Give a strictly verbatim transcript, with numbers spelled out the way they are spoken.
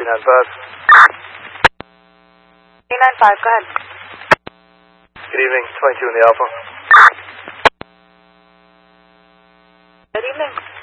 three nine five. three nine five, go ahead. Good evening, twenty-two in the Alpha. Good evening.